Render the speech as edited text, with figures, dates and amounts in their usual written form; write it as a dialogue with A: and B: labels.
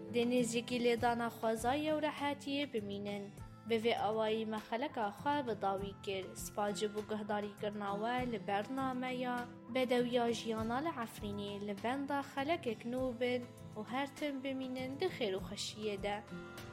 A: دنیزیکی لیدانا خوازایی و راحتیه بمینن به اوایی مخلقا خواه بداوی کرد سپاجه بو گهداری کرناوه لبرنامه یا بدویا جیانا لعفرینی لبندا خلق کنوبن و هر تن بمینن ده خیر و خشیه ده.